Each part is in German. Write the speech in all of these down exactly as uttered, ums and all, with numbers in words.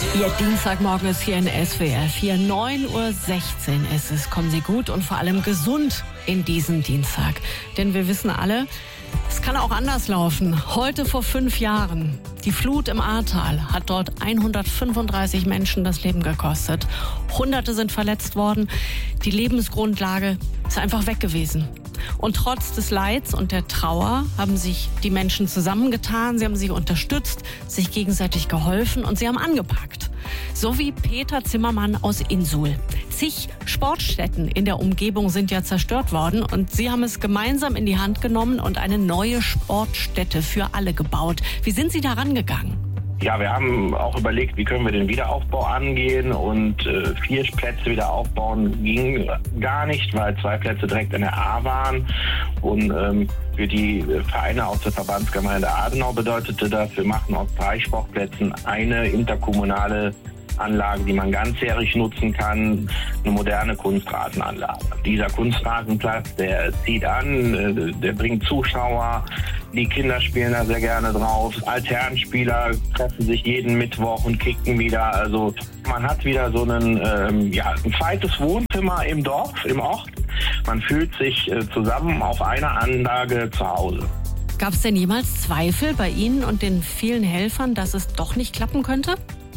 Ihr Dienstagmorgen ist hier in S W R vier. neun Uhr sechzehn ist es. Kommen Sie gut und vor allem gesund in diesen Dienstag. Denn wir wissen alle, es kann auch anders laufen. Heute vor fünf Jahren. Die Flut im Ahrtal hat dort hundertfünfunddreißig Menschen das Leben gekostet. Hunderte sind verletzt worden. Die Lebensgrundlage ist einfach weg gewesen. Und trotz des Leids und der Trauer haben sich die Menschen zusammengetan, sie haben sich unterstützt, sich gegenseitig geholfen und sie haben angepackt. So wie Peter Zimmermann aus Insul. Zig Sportstätten in der Umgebung sind ja zerstört worden und sie haben es gemeinsam in die Hand genommen und eine neue Sportstätte für alle gebaut. Wie sind Sie daran gegangen? Ja, wir haben auch überlegt, wie können wir den Wiederaufbau angehen, und äh, vier Plätze wieder aufbauen ging gar nicht, weil zwei Plätze direkt an der Ahr waren, und ähm, für die Vereine aus der Verbandsgemeinde Adenau bedeutete das, wir machen aus drei Sportplätzen eine interkommunale Anlage, die man ganzjährig nutzen kann, eine moderne Kunstrasenanlage. Dieser Kunstrasenplatz, der zieht an, der bringt Zuschauer, die Kinder spielen da sehr gerne drauf. Alternspieler treffen sich jeden Mittwoch und kicken wieder. Also man hat wieder so einen, ähm, ja, ein zweites Wohnzimmer im Dorf, im Ort. Man fühlt sich äh, zusammen auf einer Anlage zu Hause. Gab es denn jemals Zweifel bei Ihnen und den vielen Helfern, dass es doch nicht klappen könnte?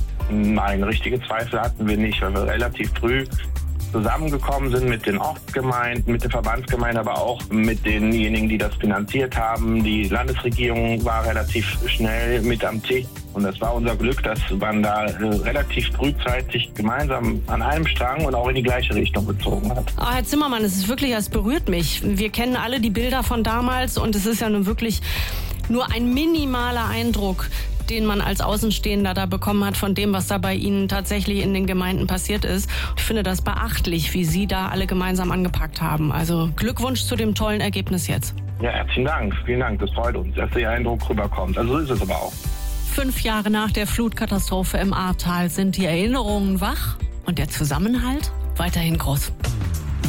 Nein, richtige Zweifel hatten wir nicht, weil wir relativ früh zusammengekommen sind mit den Ortsgemeinden, mit der Verbandsgemeinde, aber auch mit denjenigen, die das finanziert haben. Die Landesregierung war relativ schnell mit am Tisch, und das war unser Glück, dass man da äh, relativ frühzeitig gemeinsam an einem Strang und auch in die gleiche Richtung gezogen hat. Oh, Herr Zimmermann, es ist wirklich, es berührt mich. Wir kennen alle die Bilder von damals und es ist ja nun wirklich nur ein minimaler Eindruck, den man als Außenstehender da bekommen hat von dem, was da bei Ihnen tatsächlich in den Gemeinden passiert ist. Ich finde das beachtlich, wie Sie da alle gemeinsam angepackt haben. Also Glückwunsch zu dem tollen Ergebnis jetzt. Ja, herzlichen Dank. Vielen Dank. Das freut uns, dass der Eindruck rüberkommt. Also so ist es aber auch. Fünf Jahre nach der Flutkatastrophe im Ahrtal sind die Erinnerungen wach und der Zusammenhalt weiterhin groß.